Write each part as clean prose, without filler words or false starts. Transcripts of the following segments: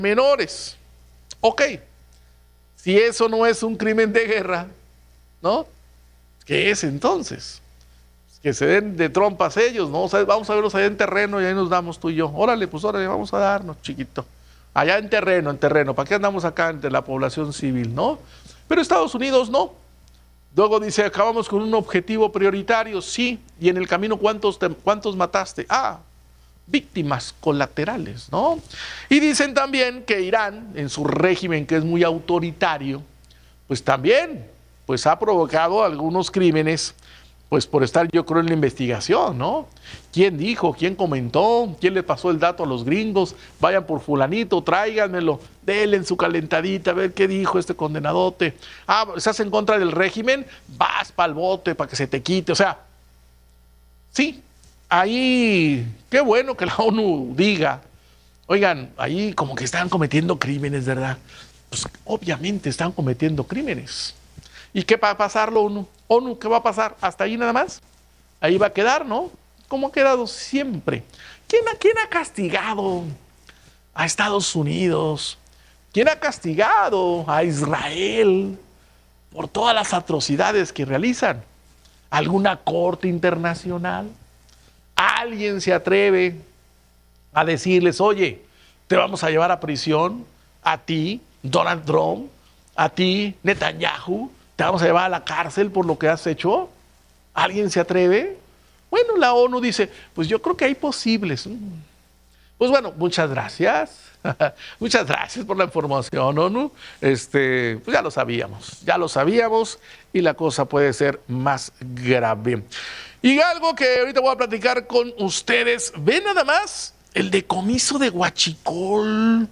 menores. Ok, si eso no es un crimen de guerra, ¿no? ¿Qué es entonces? Que se den de trompas ellos, ¿no? O sea, vamos a verlos allá en terreno y ahí nos damos tú y yo. Órale, pues órale, vamos a darnos, chiquito. Allá en terreno, ¿para qué andamos acá entre la población civil, no? Pero Estados Unidos no. Luego dice, acabamos con un objetivo prioritario, sí, y en el camino, ¿cuántos mataste? Víctimas colaterales, ¿no? Y dicen también que Irán, en su régimen que es muy autoritario, pues también, pues ha provocado algunos crímenes, pues por estar, yo creo, en la investigación, ¿no? ¿Quién dijo? ¿Quién comentó? ¿Quién le pasó el dato a los gringos? Vayan por fulanito, tráiganmelo, denle en su calentadita, a ver qué dijo este condenadote. ¿Estás en contra del régimen? Vas pa'l bote para que se te quite. O sea, sí, ahí, qué bueno que la ONU diga, oigan, ahí como que están cometiendo crímenes, ¿verdad? Pues obviamente están cometiendo crímenes. ¿Y qué va a pasar, la ONU? ONU, ¿qué va a pasar? ¿Hasta ahí nada más? Ahí va a quedar, ¿no? Como ha quedado siempre. ¿Quién ha castigado a Estados Unidos? ¿Quién ha castigado a Israel por todas las atrocidades que realizan? ¿Alguna corte internacional? ¿Alguien se atreve a decirles, oye, te vamos a llevar a prisión? A ti, Donald Trump, a ti, Netanyahu, te vamos a llevar a la cárcel por lo que has hecho. ¿Alguien se atreve? Bueno, la ONU dice, pues yo creo que hay posibles. Pues bueno, muchas gracias. Muchas gracias por la información, ONU. Pues ya lo sabíamos y la cosa puede ser más grave. Y algo que ahorita voy a platicar con ustedes, ve nada más el decomiso de Huachicol.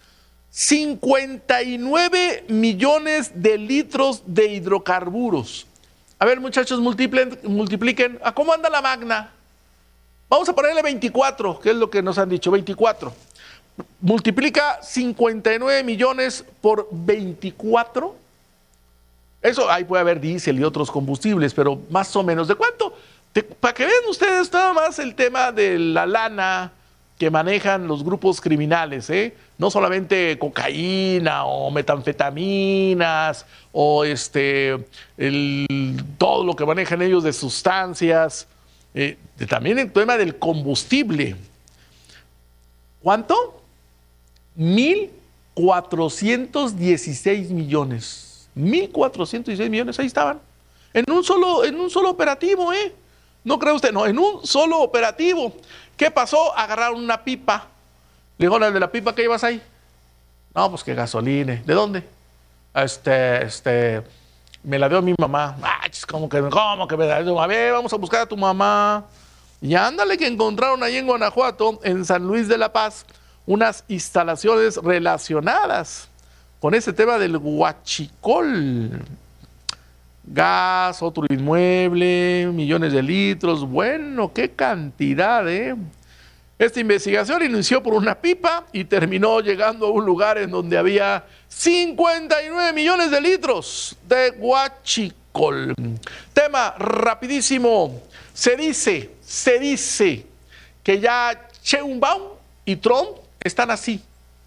59 millones de litros de hidrocarburos. A ver, muchachos, multipliquen. ¿A cómo anda la Magna? Vamos a ponerle 24, que es lo que nos han dicho, 24. Multiplica 59 millones por 24. Eso, ahí puede haber diésel y otros combustibles, pero más o menos, ¿de cuánto? Para que vean ustedes nada más el tema de la lana que manejan los grupos criminales, no solamente cocaína o metanfetaminas o todo lo que manejan ellos de sustancias, también el tema del combustible. ¿Cuánto? 1,416 millones. 1,416 millones, ahí estaban. En un solo operativo, ¿No cree usted? No, en un solo operativo. ¿Qué pasó? Agarraron una pipa. Le dijo, ¿de la pipa qué llevas ahí? No, pues que gasolina. ¿De dónde? Me la dio mi mamá. ¿Cómo que me la dio? A ver, vamos a buscar a tu mamá. Y ándale que encontraron ahí en Guanajuato, en San Luis de la Paz, unas instalaciones relacionadas con ese tema del huachicol. Gas, otro inmueble, millones de litros. Bueno, qué cantidad, Esta investigación inició por una pipa y terminó llegando a un lugar en donde había 59 millones de litros de huachicol. Tema rapidísimo. Se dice que ya Sheinbaum y Trump están así,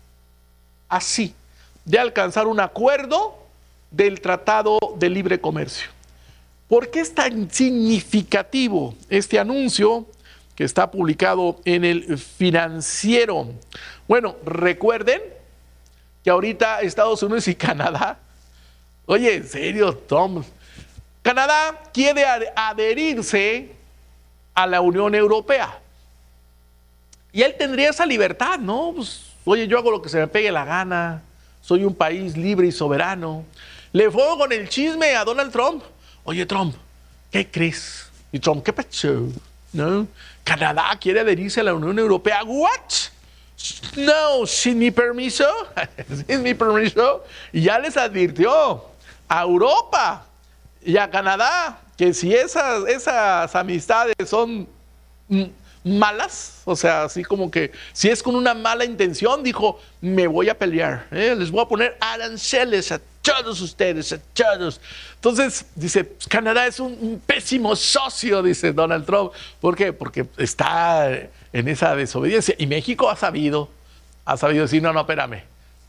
de alcanzar un acuerdo del Tratado de Libre Comercio. ¿Por qué es tan significativo este anuncio que está publicado en el Financiero? Bueno, recuerden que ahorita Estados Unidos y Canadá, oye, en serio, Tom, Canadá quiere adherirse a la Unión Europea. Y él tendría esa libertad, ¿no? Pues, oye, yo hago lo que se me pegue la gana, soy un país libre y soberano. Le fue con el chisme a Donald Trump. Oye, Trump, ¿qué crees? Y Trump, ¿qué pasó? ¿No? Canadá quiere adherirse a la Unión Europea. ¿What? No, sin mi permiso. Sin mi permiso. Y ya les advirtió a Europa y a Canadá que si esas amistades son malas, o sea, así como que si es con una mala intención, dijo, me voy a pelear, les voy a poner aranceles a todos ustedes, a todos. Entonces, dice, Canadá es un pésimo socio, dice Donald Trump. ¿Por qué? Porque está en esa desobediencia. Y México ha sabido decir, no, espérame.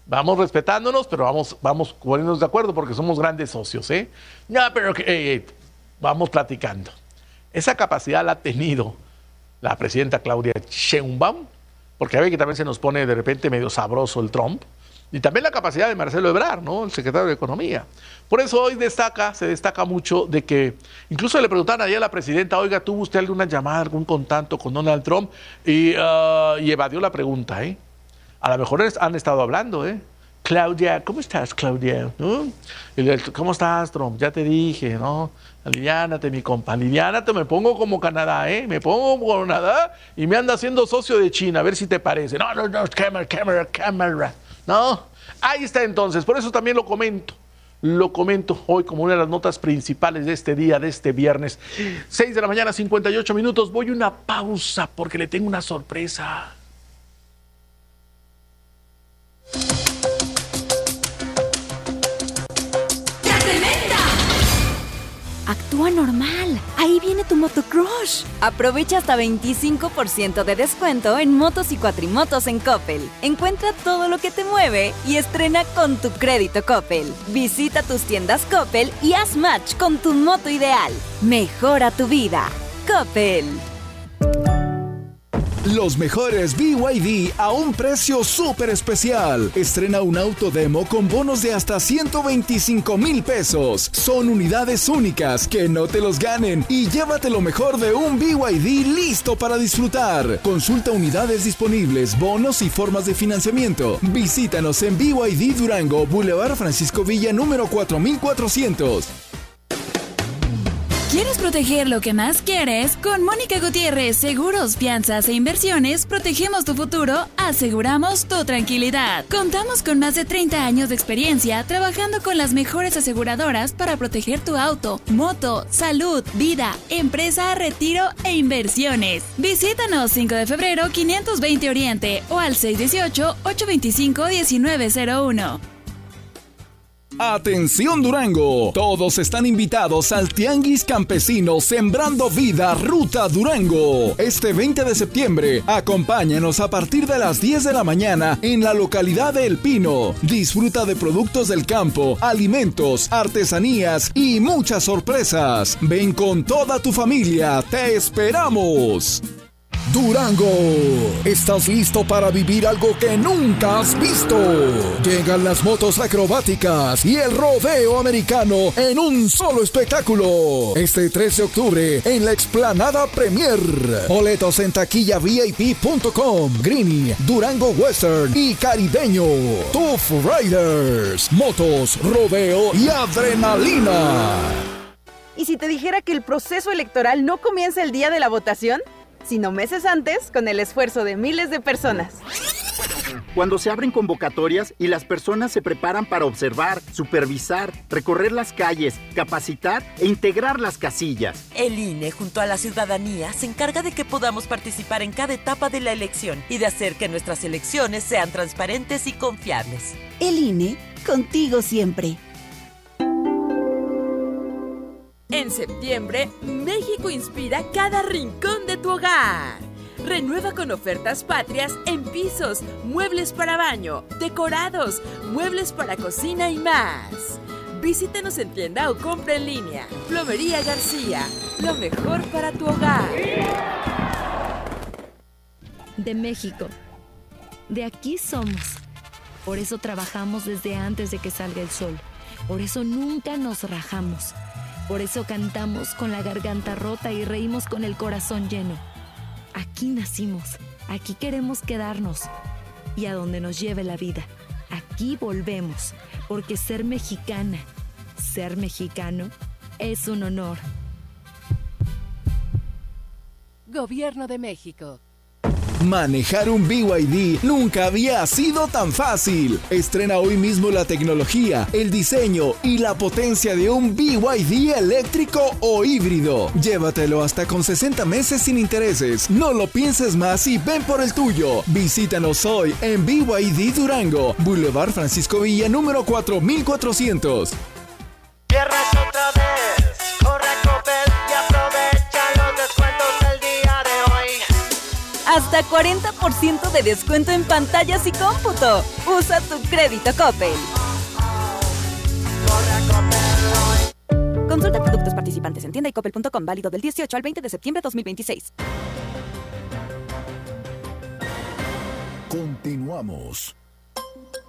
Vamos respetándonos, pero vamos poniéndonos de acuerdo porque somos grandes socios, ¿eh? No, pero vamos platicando. Esa capacidad la ha tenido la presidenta Claudia Sheinbaum, porque a ver que también se nos pone de repente medio sabroso el Trump, y también la capacidad de Marcelo Ebrard, ¿no? El secretario de Economía. Por eso hoy se destaca mucho de que, incluso le preguntaron ayer a la presidenta, oiga, ¿tuvo usted alguna llamada, algún contacto con Donald Trump? Y evadió la pregunta, ¿eh? A lo mejor han estado hablando, ¿eh? Claudia, ¿cómo estás, Claudia? ¿No? ¿Cómo estás, Trump? Ya te dije, ¿no? Aliviánate, mi compa, aliviánate, me pongo como Canadá, ¿eh? Me pongo como Canadá y me anda haciendo socio de China, a ver si te parece. No, cámara. No, ahí está entonces, por eso también lo comento hoy como una de las notas principales de este día, de este viernes. 6 de la mañana, 58 minutos, voy a una pausa porque le tengo una sorpresa. Actúa normal. Ahí viene tu motocrush. Aprovecha hasta 25% de descuento en motos y cuatrimotos en Coppel. Encuentra todo lo que te mueve y estrena con tu crédito Coppel. Visita tus tiendas Coppel y haz match con tu moto ideal. Mejora tu vida. Coppel. Los mejores BYD a un precio súper especial. Estrena un auto demo con bonos de hasta 125,000 pesos. Son unidades únicas, que no te los ganen. Y llévate lo mejor de un BYD listo para disfrutar. Consulta unidades disponibles, bonos y formas de financiamiento. Visítanos en BYD Durango, Boulevard Francisco Villa, número 4400. ¿Quieres proteger lo que más quieres? Con Mónica Gutiérrez, Seguros, Fianzas e Inversiones, protegemos tu futuro, aseguramos tu tranquilidad. Contamos con más de 30 años de experiencia trabajando con las mejores aseguradoras para proteger tu auto, moto, salud, vida, empresa, retiro e inversiones. Visítanos 5 de febrero 520 Oriente o al 618-825-1901. ¡Atención Durango! Todos están invitados al Tianguis Campesino Sembrando Vida Ruta Durango. Este 20 de septiembre, acompáñanos a partir de las 10 de la mañana en la localidad de El Pino. Disfruta de productos del campo, alimentos, artesanías y muchas sorpresas. Ven con toda tu familia, te esperamos. Durango, ¿estás listo para vivir algo que nunca has visto? Llegan las motos acrobáticas y el rodeo americano en un solo espectáculo. Este 3 de octubre en la Explanada Premier. Boletos en taquillavip.com. Greeny, Durango Western y Caribeño. Tough Riders, motos, rodeo y adrenalina. ¿Y si te dijera que el proceso electoral no comienza el día de la votación, sino meses antes, con el esfuerzo de miles de personas? Cuando se abren convocatorias y las personas se preparan para observar, supervisar, recorrer las calles, capacitar e integrar las casillas. El INE, junto a la ciudadanía, se encarga de que podamos participar en cada etapa de la elección y de hacer que nuestras elecciones sean transparentes y confiables. El INE, contigo siempre. En septiembre, México inspira cada rincón de tu hogar. Renueva con ofertas patrias en pisos, muebles para baño, decorados, muebles para cocina y más. Visítanos en tienda o compra en línea. Plomería García, lo mejor para tu hogar. De México. De aquí somos. Por eso trabajamos desde antes de que salga el sol. Por eso nunca nos rajamos. Por eso cantamos con la garganta rota y reímos con el corazón lleno. Aquí nacimos, aquí queremos quedarnos. Y a donde nos lleve la vida, aquí volvemos. Porque ser mexicana, ser mexicano, es un honor. Gobierno de México. Manejar un BYD nunca había sido tan fácil. Estrena hoy mismo la tecnología, el diseño y la potencia de un BYD eléctrico o híbrido. Llévatelo hasta con 60 meses sin intereses. No lo pienses más y ven por el tuyo. Visítanos hoy en BYD Durango, Boulevard Francisco Villa, número 4400. Viernes otra vez, corre a Coppel y aprovecha los descuentos del día de hoy. Hasta 40% de descuento en pantallas y cómputo. Usa tu crédito Coppel. Consulta productos participantes en tienda y coppel.com, válido del 18 al 20 de septiembre de 2026. Continuamos.